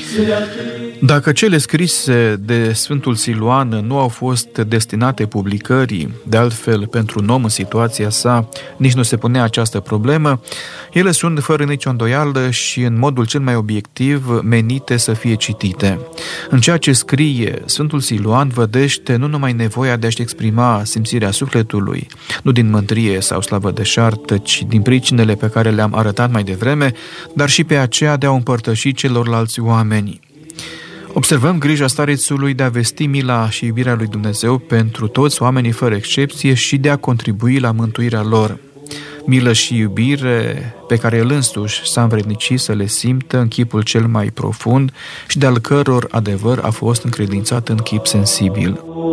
Dacă cele scrise de Sfântul Siluan nu au fost destinate publicării, de altfel pentru un om în situația sa nici nu se punea această problemă, ele sunt fără nicio îndoială și în modul cel mai obiectiv menite să fie citite. În ceea ce scrie Sfântul Siluan vădește nu numai nevoia de a-și exprima simțirea sufletului, nu din mândrie sau slavă deșartă, ci din pricinele pe care le-am arătat mai devreme, dar și pe aceea de a o împărtăși celorlalți oameni. Observăm grija starețului de a vesti mila și iubirea lui Dumnezeu pentru toți oamenii fără excepție și de a contribui la mântuirea lor. Milă și iubire pe care el însuși s-a învrednicit să le simtă în chipul cel mai profund și de-al căror adevăr a fost încredințat în chip sensibil.